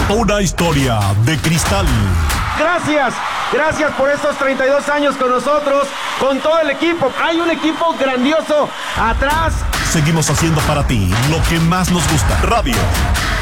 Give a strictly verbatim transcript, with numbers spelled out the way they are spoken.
Una historia de cristal. Gracias, gracias por estos treinta y dos años con nosotros, con todo el equipo. Hay un equipo grandioso atrás. Seguimos haciendo para ti lo que más nos gusta. Radio